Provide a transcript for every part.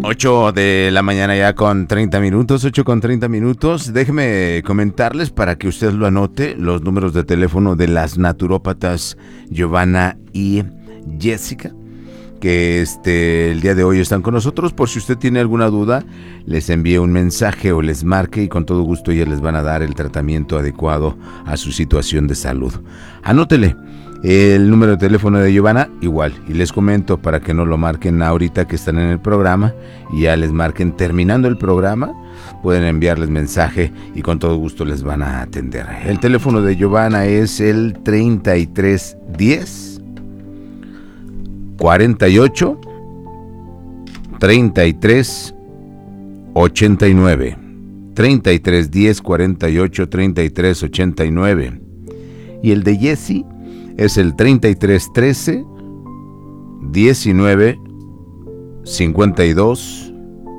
8 de la mañana ya con 30 minutos, 8 con 30 minutos. Déjeme comentarles para que usted lo anote los números de teléfono de las naturópatas Giovanna y Jessica, que el día de hoy están con nosotros. Por si usted tiene alguna duda, les envíe un mensaje o les marque y con todo gusto ellas les van a dar el tratamiento adecuado a su situación de salud. Anótele el número de teléfono de Giovanna, igual, y les comento para que no lo marquen ahorita que están en el programa y ya les marquen terminando el programa. Pueden enviarles mensaje y con todo gusto les van a atender. El teléfono de Giovanna es el 3310 48 33 89 3310 48 33 89, y el de Jessie es el 3313 19 52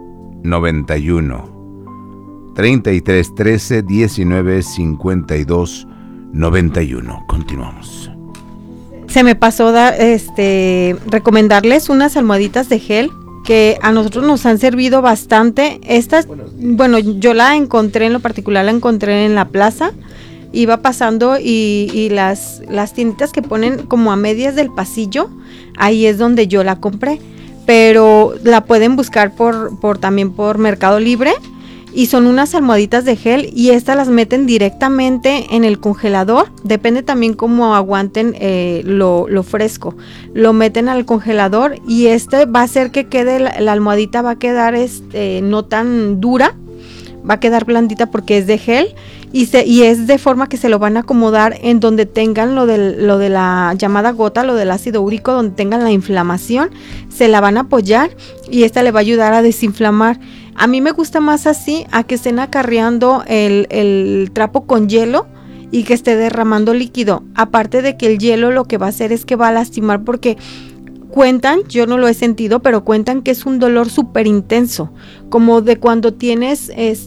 91 3313 19 52 91. Continuamos. Se me pasó recomendarles unas almohaditas de gel que a nosotros nos han servido bastante. Estas, bueno, yo la encontré, en lo particular la encontré en la plaza. Iba pasando y las tienditas que ponen como a medias del pasillo, ahí es donde yo la compré, pero la pueden buscar también por Mercado Libre, y son unas almohaditas de gel y estas las meten directamente en el congelador. Depende también cómo aguanten lo fresco, lo meten al congelador y va a hacer que quede la almohadita, va a quedar no tan dura, va a quedar blandita porque es de gel, y es de forma que se lo van a acomodar en donde tengan lo de la llamada gota, lo del ácido úrico, donde tengan la inflamación, se la van a apoyar y esta le va a ayudar a desinflamar. A mí me gusta más así, a que estén acarreando el trapo con hielo y que esté derramando líquido. Aparte de que el hielo lo que va a hacer es que va a lastimar, porque cuentan, yo no lo he sentido, pero cuentan que es un dolor súper intenso, como de cuando tienes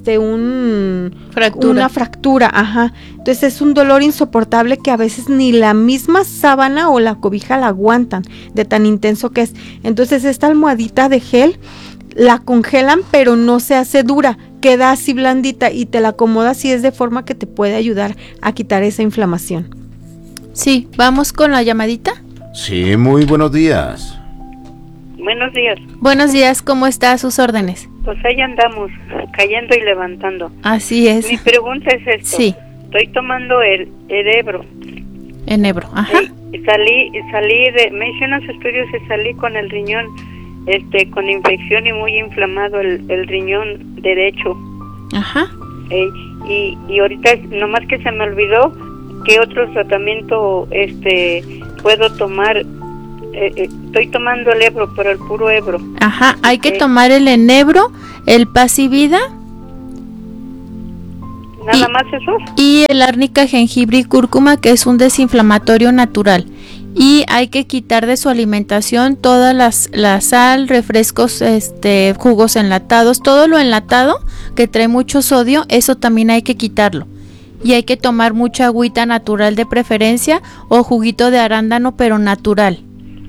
una fractura, ajá. Entonces es un dolor insoportable que a veces ni la misma sábana o la cobija la aguantan, de tan intenso que es. Entonces esta almohadita de gel la congelan, pero no se hace dura, queda así blandita y te la acomodas y es de forma que te puede ayudar a quitar esa inflamación. Sí, vamos con la llamadita. Sí, muy buenos días. Buenos días. Buenos días, ¿cómo está? A sus órdenes. Pues ahí andamos, cayendo y levantando. Así es. Mi pregunta es esto. Sí. Estoy tomando el Enebro. Enebro, ajá. Me hice unos estudios y salí con el riñón, con infección y muy inflamado el riñón derecho. Ajá. Y ahorita nomás que se me olvidó qué otro tratamiento puedo tomar. Estoy tomando el Ebro, pero el puro Ebro. Ajá, hay que tomar el Enebro, el Pasivida. ¿Nada más eso? Y el árnica, jengibre y cúrcuma, que es un desinflamatorio natural. Y hay que quitar de su alimentación toda la sal, refrescos, jugos enlatados, todo lo enlatado que trae mucho sodio, eso también hay que quitarlo. Y hay que tomar mucha agüita natural de preferencia o juguito de arándano, pero natural.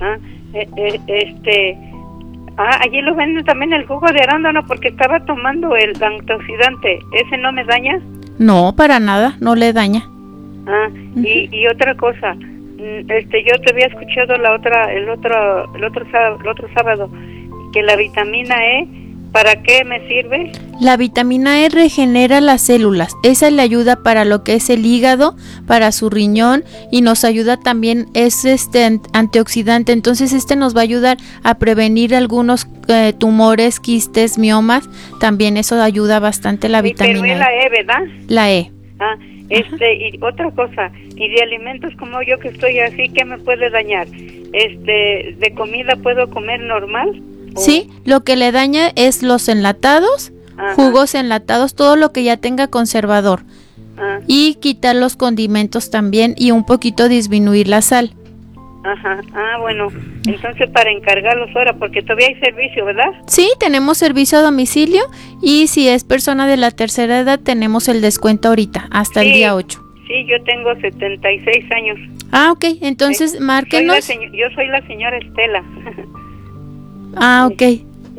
Allí lo venden también el jugo de arándano, porque estaba tomando el antioxidante. ¿Ese no me daña? No, para nada, no le daña. Y otra cosa, yo te había escuchado el otro sábado, que la vitamina E, ¿para qué me sirve? La vitamina E regenera las células, esa le ayuda para lo que es el hígado, para su riñón, y nos ayuda también, es antioxidante, entonces nos va a ayudar a prevenir algunos tumores, quistes, miomas, también eso ayuda bastante la vitamina E. Pero es la E, ¿verdad? La E. Y otra cosa, y de alimentos como yo que estoy así, ¿qué me puede dañar? ¿De comida puedo comer normal? Sí, lo que le daña es los enlatados, jugos enlatados, todo lo que ya tenga conservador. Y quitar los condimentos también y un poquito disminuir la sal. Bueno, entonces para encargarlos ahora, porque todavía hay servicio, ¿verdad? Sí, tenemos servicio a domicilio y si es persona de la tercera edad tenemos el descuento ahorita, hasta el día 8. Sí, yo tengo 76 años. Ok, entonces márquenos. Yo soy la señora Estela. Ok.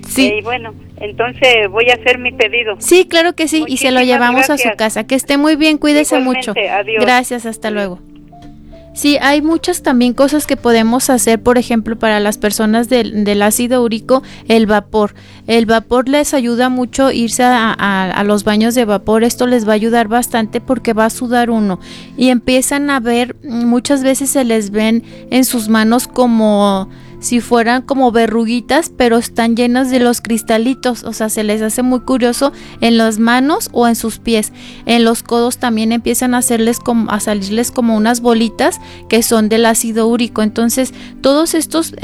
Sí. Y bueno, entonces voy a hacer mi pedido. Sí, claro que sí, y se lo Muchísimas llevamos a gracias. su casa. Que esté muy bien, cuídese Igualmente, mucho. adiós. Gracias, hasta luego. Sí, hay muchas también cosas que podemos hacer, por ejemplo, para las personas del ácido úrico, el vapor. El vapor les ayuda mucho irse a los baños de vapor. Esto les va a ayudar bastante porque va a sudar uno. Y empiezan a ver, muchas veces se les ven en sus manos como si fueran como verruguitas, pero están llenas de los cristalitos, o sea, se les hace muy curioso en las manos o en sus pies. En los codos también empiezan a salirles como unas bolitas que son del ácido úrico. Entonces, todos estos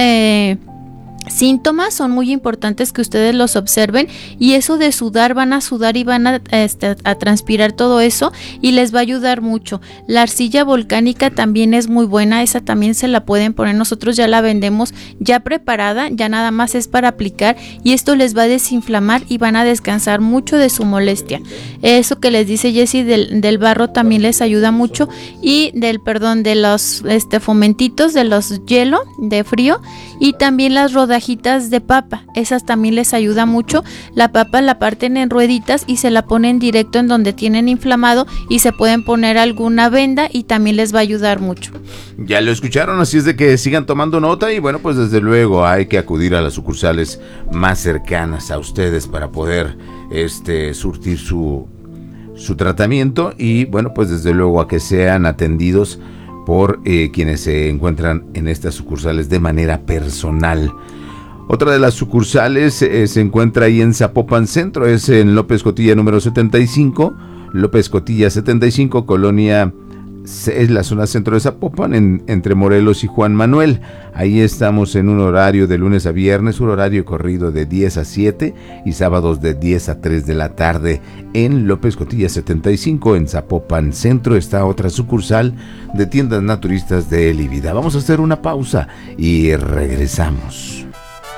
síntomas son muy importantes que ustedes los observen, y eso de sudar, van a sudar y van a transpirar todo eso, y les va a ayudar mucho. La arcilla volcánica también es muy buena, esa también se la pueden poner, nosotros ya la vendemos ya preparada, ya nada más es para aplicar, y esto les va a desinflamar y van a descansar mucho de su molestia. Eso que les dice Jessie del barro también les ayuda mucho, y de los fomentitos, de los hielo de frío, y también las rodajitas de papa, esas también les ayuda mucho. La papa la parten en rueditas y se la ponen directo en donde tienen inflamado, y se pueden poner alguna venda y también les va a ayudar mucho. Ya lo escucharon, así es de que sigan tomando nota, y bueno, pues desde luego hay que acudir a las sucursales más cercanas a ustedes para poder surtir su tratamiento, y bueno, pues desde luego a que sean atendidos por quienes se encuentran en estas sucursales de manera personal. Otra de las sucursales se encuentra ahí en Zapopan Centro, es en López Cotilla número 75, López Cotilla 75, colonia, es la zona centro de Zapopan, entre Morelos y Juan Manuel. Ahí estamos en un horario de lunes a viernes, un horario corrido de 10 a 7 y sábados de 10 a 3 de la tarde. En López Cotilla 75, en Zapopan Centro, está otra sucursal de tiendas naturistas de Elivida. Vamos a hacer una pausa y regresamos.